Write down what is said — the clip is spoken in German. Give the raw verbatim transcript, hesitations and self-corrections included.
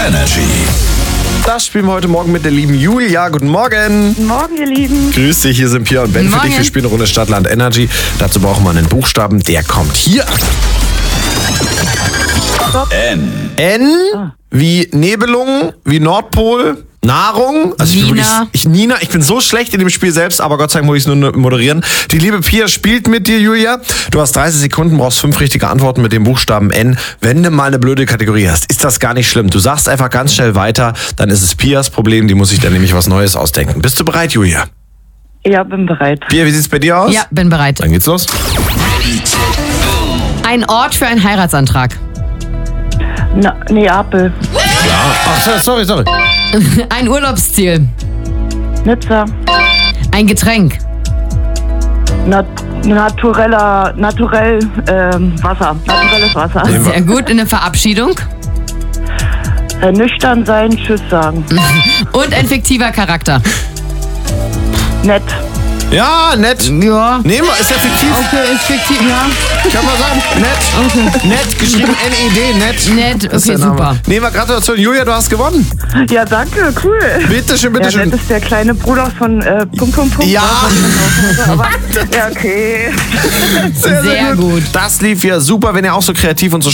Energy. Das spielen wir heute Morgen mit der lieben Julia. Guten Morgen. Guten Morgen, ihr Lieben. Grüß dich, hier sind Pia und Ben für Morgen. dich. Wir spielen eine Runde Stadtland Energy. Dazu brauchen wir einen Buchstaben, der kommt hier. N. N wie Nebelung, wie Nordpol, Nahrung. Also ich bin, Nina. wirklich, ich, Nina, ich bin so schlecht in dem Spiel selbst, aber Gott sei Dank muss ich es nur moderieren. Die liebe Pia spielt mit dir, Julia. Du hast dreißig Sekunden, brauchst fünf richtige Antworten mit dem Buchstaben N. Wenn du mal eine blöde Kategorie hast, ist das gar nicht schlimm. Du sagst einfach ganz schnell weiter, dann ist es Pias Problem, die muss sich dann nämlich was Neues ausdenken. Bist du bereit, Julia? Ja, bin bereit. Pia, wie sieht's bei dir aus? Ja, bin bereit. Dann geht's los. Ein Ort für einen Heiratsantrag. Na, Neapel, Ach, sorry, sorry. Ein Urlaubsziel. Nizza, Ein Getränk. Nat natureller, naturell, ähm, Wasser, naturelles Wasser. Nehmen wir. Sehr gut. Eine Verabschiedung. Äh, nüchtern sein, Tschüss sagen. Und ein fiktiver Charakter. Nett. Ja, nett. Ja. Nehmen wir, ist der fiktiv? Okay, ist fiktiv, ja. Kann man sagen, nett. Okay. Nett, geschrieben N E D, nett. Nett, Das ist okay, der Name. super. Nehmen wir Gratulation. Julia, du hast gewonnen. Ja, danke, cool. Bitteschön, Ja, bitteschön. Nett ist der kleine Bruder von äh, Punkt, Punkt, Punkt. Ja. Aber, ja, okay. Sehr, Sehr gut. Das lief ja super. Wenn ihr auch so kreativ und so